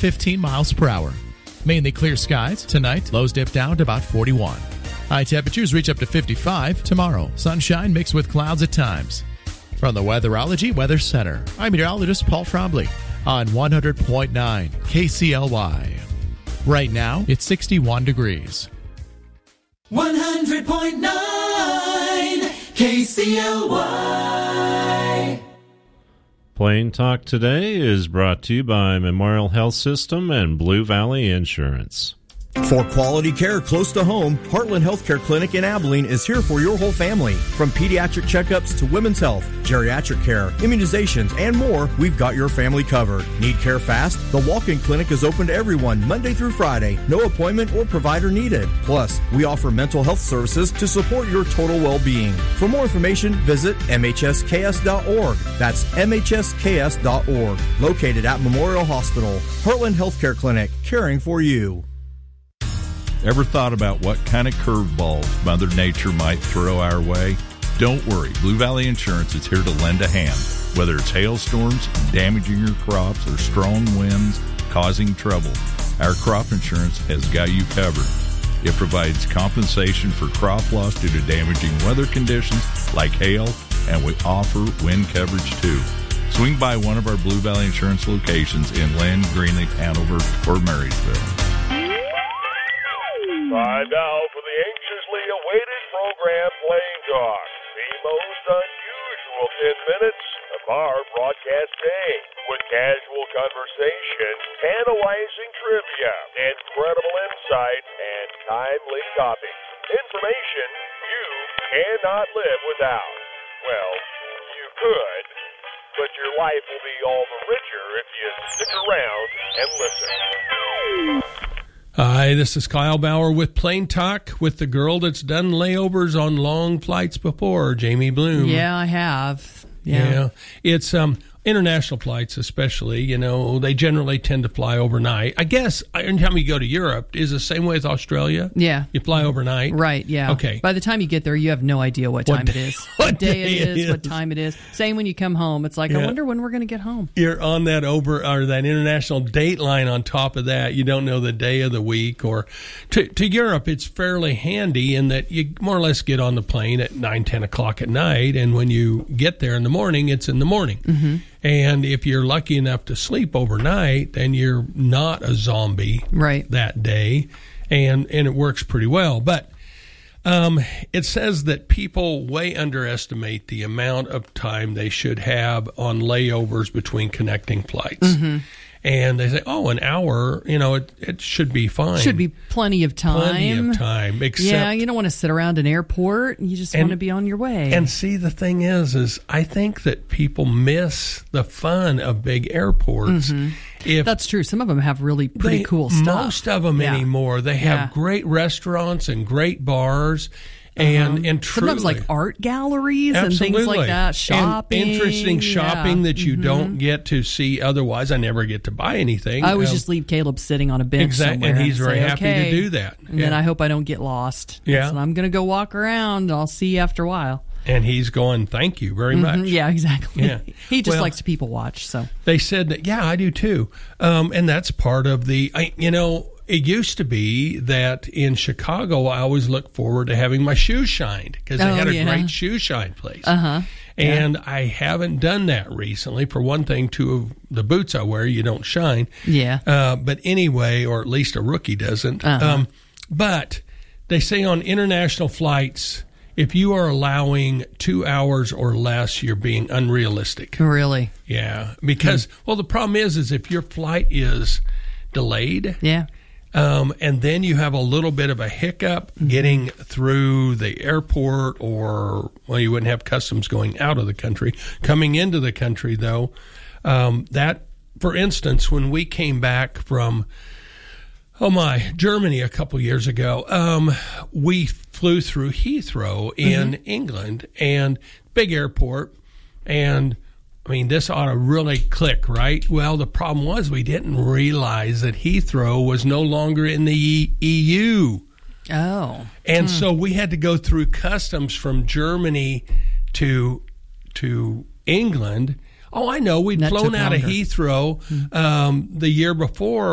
15 miles per hour. Mainly clear skies tonight. Lows dip down to about 41. High temperatures reach up to 55 tomorrow. Sunshine mixed with clouds at times. From the Weatherology Weather Center, I'm meteorologist Paul Trombley on 100.9 KCLY. Right now, it's 61 degrees. 100.9 KCLY. Plain Talk Today is brought to you by Memorial Health System and Blue Valley Insurance. For quality care close to home, Heartland Healthcare Clinic in Abilene is here for your whole family. From pediatric checkups to women's health, geriatric care, immunizations, and more, we've got your family covered. Need care fast? The walk-in clinic is open to everyone Monday through Friday. No appointment or provider needed. Plus, we offer mental health services to support your total well-being. For more information, visit mhsks.org. That's mhsks.org. Located at Memorial Hospital. Heartland Healthcare Clinic, caring for you. Ever thought about what kind of curveballs Mother Nature might throw our way? Don't worry, Blue Valley Insurance is here to lend a hand. Whether it's hailstorms damaging your crops or strong winds causing trouble, our crop insurance has got you covered. It provides compensation for crop loss due to damaging weather conditions like hail, and we offer wind coverage too. Swing by one of our Blue Valley Insurance locations in Lynn, Greenleaf, Hanover, or Marysville. Time now for the anxiously awaited program, Plain Talk. The most unusual 10 minutes of our broadcast day. With casual conversation, tantalizing trivia, incredible insight, and timely topics. Information you cannot live without. Well, you could, but your life will be all the richer if you stick around and listen. Hi, this is Kyle Bauer with Plain Talk with the girl that's done layovers on long flights before, Jamie Bloom. Yeah, I have. Yeah. It's international flights especially, they generally tend to fly overnight. I guess anytime you go to Europe, is the same way with Australia? Yeah. You fly overnight? Right, yeah. Okay. By the time you get there, you have no idea what time it is. What day it is, what time it is. Same when you come home. It's like, I wonder when we're going to get home. You're on that that international date line on top of that. You don't know the day of the week. Or to Europe, it's fairly handy in that you more or less get on the plane at 9, 10 o'clock at night, and when you get there in the morning, it's in the morning. Mm-hmm. And if you're lucky enough to sleep overnight, then you're not a zombie that day, and it works pretty well. But it says that people way underestimate the amount of time they should have on layovers between connecting flights. Mm-hmm. And they say, an hour, it should be fine. Should be plenty of time. Plenty of time. Except, you don't want to sit around an airport. You just want to be on your way. And see, the thing is I think that people miss the fun of big airports. Mm-hmm. That's true. Some of them have really pretty cool stuff. Most of them anymore. They have great restaurants and great bars. And truly, sometimes like art galleries and things like that, shopping. And interesting shopping that you don't get to see otherwise. I never get to buy anything. I always just leave Caleb sitting on a bench somewhere. And he's very happy to do that. And then I hope I don't get lost. Yeah. So I'm going to go walk around, and I'll see you after a while. And he's going, thank you very much. Yeah, exactly. Yeah. He just likes to people watch. So they said that, I do too. And that's part of it used to be that in Chicago, I always look forward to having my shoes shined because they had a great shoe shine place. And I haven't done that recently. For one thing, 2 of the boots I wear, you don't shine. Yeah. But anyway, or at least a rookie doesn't. But they say on international flights, if you are allowing 2 hours or less, you're being unrealistic. Really? Yeah. Because, the problem is if your flight is delayed. Yeah. And then you have a little bit of a hiccup getting through the airport, or, you wouldn't have customs going out of the country. Coming into the country, though, that, for instance, when we came back from, Germany a couple years ago, we flew through Heathrow in England, and big airport, and this ought to really click, right? Well, the problem was we didn't realize that Heathrow was no longer in the EU. Oh. And so we had to go through customs from Germany to England. Oh, I know. We'd flown out of Heathrow the year before